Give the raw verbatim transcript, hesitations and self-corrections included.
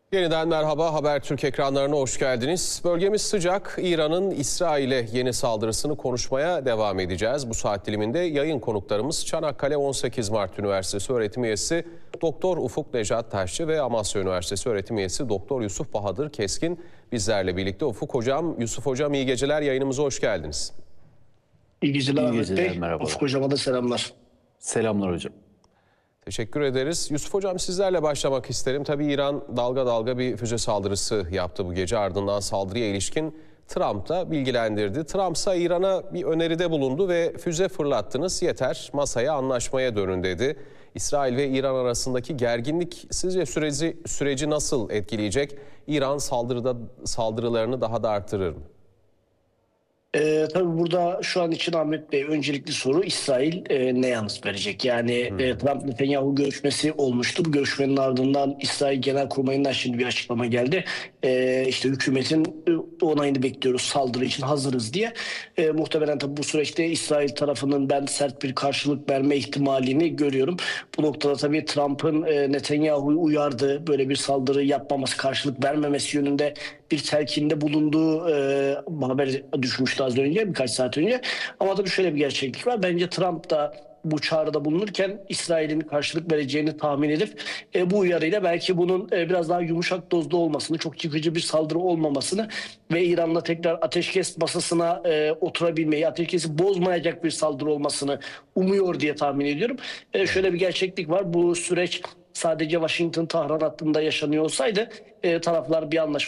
Yeniden merhaba, Habertürk ekranlarına hoş geldiniz. Bölgemiz sıcak. İran'ın İsrail'e yeni saldırısını konuşmaya devam edeceğiz. Bu saat diliminde yayın konuklarımız Çanakkale on sekiz Mart Üniversitesi öğretim üyesi Doktor Ufuk Necat Taşçı ve Amasya Üniversitesi öğretim üyesi Doktor Yusuf Bahadır Keskin bizlerle birlikte. Ufuk Hocam, Yusuf Hocam iyi geceler, yayınımıza hoş geldiniz. İyi geceler, İyi Ahmet geceler, Bey. merhabalar. Ufuk Hocam'a da selamlar. Selamlar hocam. Teşekkür ederiz. Yusuf Hocam sizlerle başlamak isterim. Tabii İran dalga dalga bir füze saldırısı yaptı bu gece. Ardından saldırıya ilişkin Trump da bilgilendirdi. Trump ise İran'a bir öneride bulundu ve füze fırlattınız yeter masaya anlaşmaya dönün dedi. İsrail ve İran arasındaki gerginlik sizce süreci, süreci nasıl etkileyecek? İran saldırıda saldırılarını daha da artırır mı? Ee, tabii burada şu an için Ahmet Bey öncelikli soru İsrail e, ne yanıt verecek? Yani Hmm. e, Trump-Netanyahu görüşmesi olmuştu. Bu görüşmenin ardından İsrail Genelkurmayı'ndan şimdi bir açıklama geldi. E, işte hükümetin e, onayını bekliyoruz, saldırı için hazırız diye. E, muhtemelen tabii bu süreçte İsrail tarafının ben sert bir karşılık verme ihtimalini görüyorum. Bu noktada tabii Trump'ın e, Netanyahu'yu uyardığı, böyle bir saldırı yapmaması, karşılık vermemesi yönünde bir telkinde bulunduğu e, haber düşmüştü az önce, birkaç saat önce. Ama tabii şöyle bir gerçeklik var. Bence Trump da bu çağrıda bulunurken İsrail'in karşılık vereceğini tahmin edip e, bu uyarıyla belki bunun e, biraz daha yumuşak dozda olmasını, çok yıkıcı bir saldırı olmamasını ve İran'la tekrar ateşkes masasına e, oturabilmeyi, ateşkesi bozmayacak bir saldırı olmasını umuyor diye tahmin ediyorum. E, şöyle bir gerçeklik var. Bu süreç sadece Washington-Tahran hattında yaşanıyor olsaydı e, taraflar bir anlaşma